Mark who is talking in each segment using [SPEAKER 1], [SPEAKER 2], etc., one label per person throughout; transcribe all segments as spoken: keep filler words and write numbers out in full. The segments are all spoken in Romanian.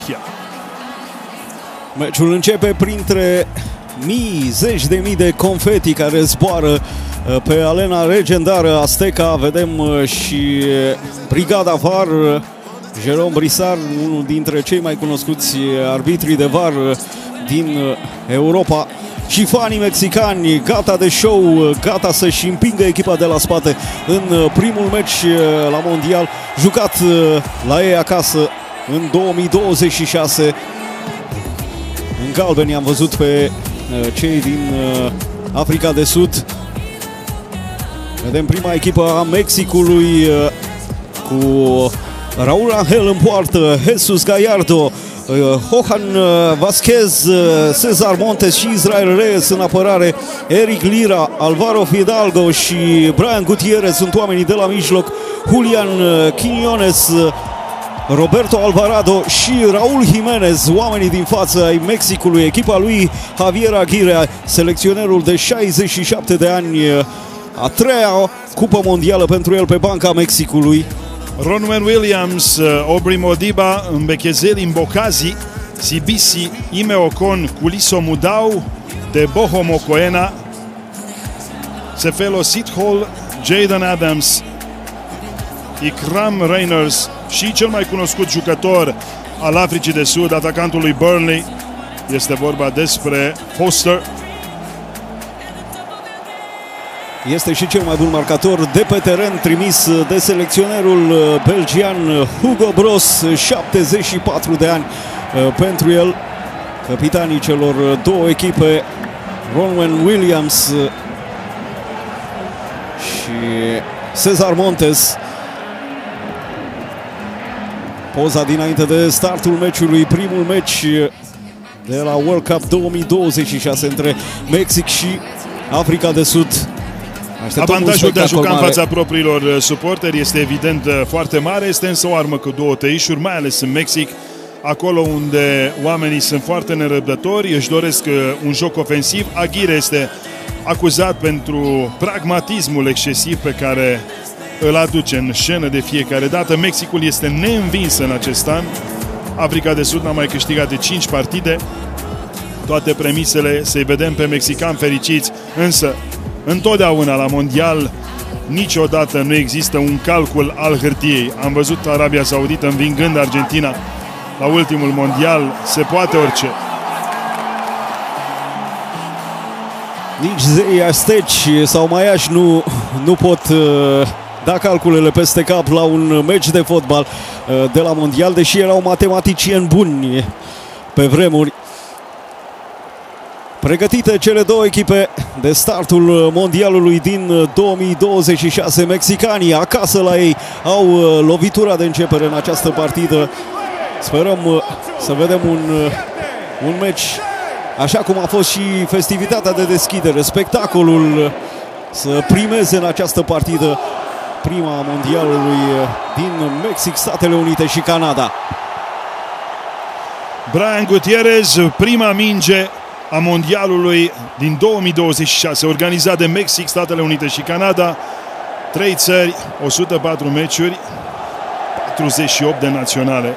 [SPEAKER 1] Meciul începe printre mii, zeci de mii de confeti care zboară pe arena legendară Azteca. Vedem și brigada V A R, Jérôme Brissard, unul dintre cei mai cunoscuți arbitri de V A R din Europa, și fanii mexicani gata de show, gata să-și împingă echipa de la spate în primul meci la mondial, jucat la ei acasă în două mii douăzeci și șase. În galbeni am văzut pe cei din Africa de Sud. Vedem prima echipă a Mexicului cu Raúl Angel în poartă, Jesus Gallardo, Johan Vázquez, César Montes și Israel Reyes în apărare. Eric Lira, Alvaro Fidalgo și Brian Gutierrez sunt oamenii de la mijloc. Julian Quiñones, Roberto Alvarado și Raúl Jiménez, oamenii din față ai Mexicului. Echipa lui Javier Aguirre, selecționerul de șaizeci și șapte de ani, a treia cupă mondială pentru el pe banca Mexicului.
[SPEAKER 2] Ronwen Williams, Aubrey Modiba, Mbekezeli Mbokazi, Sibisi Imeocon, Kuliso Mudau, Deboho Mokoena, Sefelo Sithole, Jaden Adams, Ikram Reyners și cel mai cunoscut jucător al Africii de Sud, atacantul lui Burnley, este vorba despre Foster.
[SPEAKER 1] Este și cel mai bun marcator de pe teren trimis de selecționerul belgian Hugo Broos, șaptezeci și patru de ani pentru el. Capitanii celor două echipe, Ronwen Williams și César Montes. Poza dinainte de startul meciului, primul meci de la World Cup două mii douăzeci și șase între Mexic și Africa de Sud. Așteptăm
[SPEAKER 2] Avantajul de a juca
[SPEAKER 1] mare
[SPEAKER 2] în fața propriilor suporteri este evident foarte mare, este însă o armă cu două tăișuri, mai ales în Mexic, acolo unde oamenii sunt foarte nerăbdători, își doresc un joc ofensiv. Aguirre este acuzat pentru pragmatismul excesiv pe care îl aduce în scenă de fiecare dată. Mexicul este neînvins în acest an. Africa de Sud n-a mai câștigat de cinci partide. Toate premisele să-i vedem pe mexicani fericiți, însă întotdeauna la mondial niciodată nu există un calcul al hârtiei. Am văzut Arabia Saudită învingând Argentina la ultimul mondial, se poate orice.
[SPEAKER 1] Nici zei azteci sau maiași nu, nu pot uh, da calculele peste cap la un meci de fotbal uh, de la mondial, deși erau matematicieni buni pe vremuri. Pregătite cele două echipe de startul mondialului din două mii douăzeci și șase. Mexicanii acasă la ei au lovitura de începere în această partidă. Sperăm să vedem un, un meci așa cum a fost și festivitatea de deschidere, spectacolul să primeze în această partidă, prima mondialului din Mexic, Statele Unite și Canada.
[SPEAKER 2] Brian Gutierrez, prima minge a mondialului din două mii douăzeci și șase, organizat de Mexic, Statele Unite și Canada. Trei țări, o sută patru meciuri, patruzeci și opt de naționale.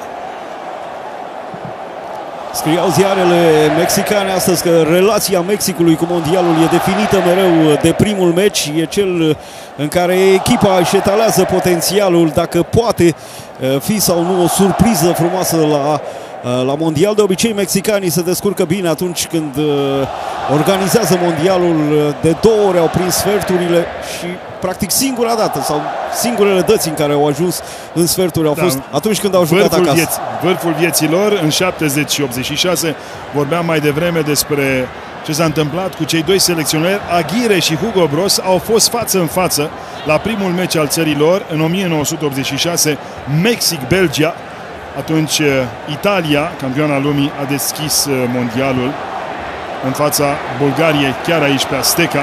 [SPEAKER 1] Scriau ziarele mexicane astăzi că relația Mexicului cu mondialul e definită mereu de primul meci. E cel în care echipa își etalează potențialul, dacă poate fi sau nu o surpriză frumoasă la La mondial. De obicei mexicanii se descurcă bine atunci când uh, organizează mondialul. De două ori au prins sferturile și practic singura dată sau singurele dăți în care au ajuns în sferturi au da, fost atunci când au jucat
[SPEAKER 2] vârful
[SPEAKER 1] acasă.
[SPEAKER 2] Vieți, vârful vieților în șaptezeci și optzeci și șase. Vorbeam mai devreme despre ce s-a întâmplat cu cei doi selecționeri. Aguirre și Hugo Broos au fost față în față la primul meci al țărilor în o mie nouă sute optzeci și șase, Mexic-Belgia. Atunci Italia, campioana lumii, a deschis mondialul în fața Bulgariei, chiar aici pe Azteca.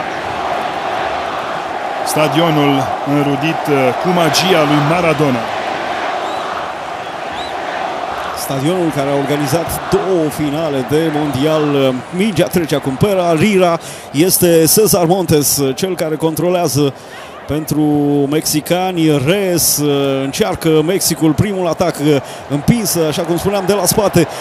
[SPEAKER 2] Stadionul înrudit cu magia lui Maradona.
[SPEAKER 1] Stadionul care a organizat două finale de mondial. Mingea trece acum pe la Rira. Este César Montes cel care controlează pentru mexicani. Reyes încearcă Mexicul primul atac împins, așa cum spuneam, de la spate